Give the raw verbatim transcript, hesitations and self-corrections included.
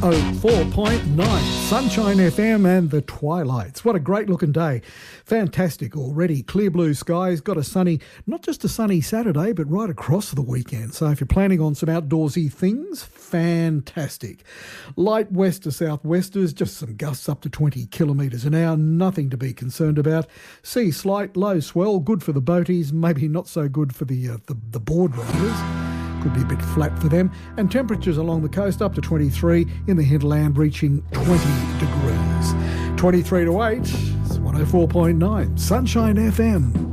oh four point nine Sunshine F M and the Twilights. What a great looking day. Fantastic already. Clear blue skies. Got a sunny, not just a sunny Saturday, but right across the weekend. So if you're planning on some outdoorsy things, fantastic. Light west to southwesters, just some gusts up to twenty kilometres an hour. Nothing to be concerned about. Sea slight, low swell, good for the boaties, maybe not so good for the, uh, the, the board riders. Could be a bit flat for them. And temperatures along the coast up to twenty-three, in the hinterland reaching twenty degrees. twenty-three to eight, it's one oh four point nine Sunshine F M.